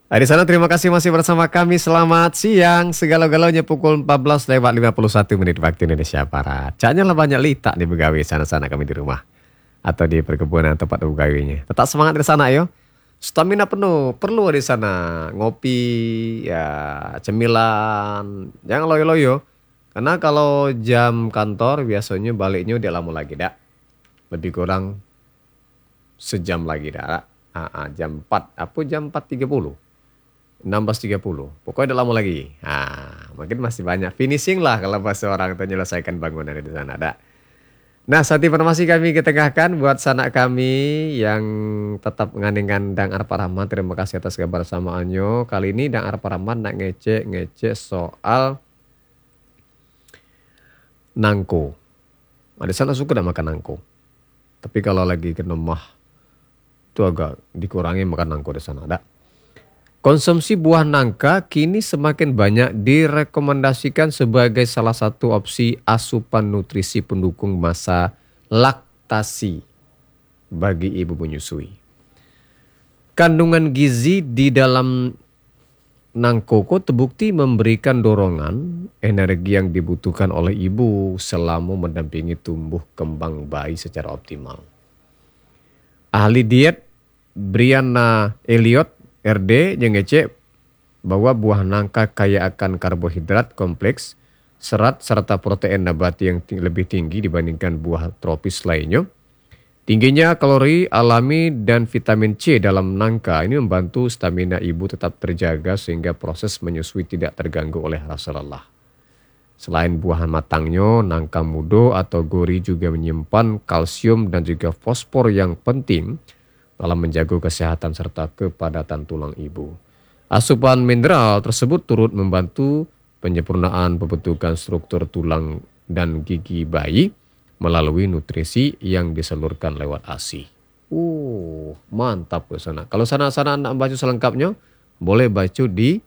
Di sana terima kasih masih bersama kami. Selamat siang. Segala-galanya pukul 14 lewat 51 menit waktu Indonesia Barat. Janganlah banyak litak di begawi sana-sana kami di rumah. Atau di perkebunan tempat begawainya. Tetap semangat di sana yo. Stamina penuh. Perlu di sana. Ngopi, ya cemilan. Jangan loyo-loyo. Karena kalau jam kantor biasanya baliknya udah lama lagi dak. Lebih kurang sejam lagi dak. Jam 4. Apa jam 4.30? 16.30. Pokoknya udah lama lagi. Mungkin masih banyak finishing lah kalau pas orang itu menyelesaikan bangunan di sana ada. Nah, saat informasi kami ketengahkan buat sanak kami yang tetap mengandungkan Dang Arpa Rahman. Terima kasih atas kebersamaannya. Kali ini Dang Arpa Rahman nak ngecek soal nangko. Di sana suka dah makan nangko. Tapi kalau lagi ke rumah itu agak dikurangi makan nangko di sana ada. Konsumsi buah nangka kini semakin banyak direkomendasikan sebagai salah satu opsi asupan nutrisi pendukung masa laktasi bagi ibu menyusui. Kandungan gizi di dalam nangkoko terbukti memberikan dorongan energi yang dibutuhkan oleh ibu selama mendampingi tumbuh kembang bayi secara optimal. Ahli diet Brianna Elliott RD yang ngecek bahwa buah nangka kaya akan karbohidrat kompleks, serat serta protein nabati yang lebih tinggi dibandingkan buah tropis lainnya. Tingginya kalori alami dan vitamin C dalam nangka ini membantu stamina ibu tetap terjaga sehingga proses menyusui tidak terganggu oleh rasa lelah. Selain buah matangnya, nangka muda atau gori juga menyimpan kalsium dan juga fosfor yang penting dalam menjaga kesehatan serta kepadatan tulang ibu. Asupan mineral tersebut turut membantu penyempurnaan pembentukan struktur tulang dan gigi bayi melalui nutrisi yang disalurkan lewat ASI. Mantap ke sana. Kalau sana-sana nak baca selengkapnya, boleh baca di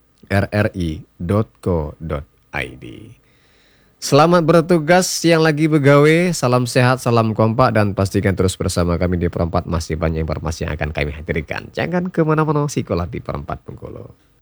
rri.co.id. Selamat bertugas yang lagi begawe, salam sehat, salam kompak, dan pastikan terus bersama kami di Perempat. Masih banyak informasi yang akan kami hadirkan. Jangan kemana-mana, sekolah di Perempat Bengkulu.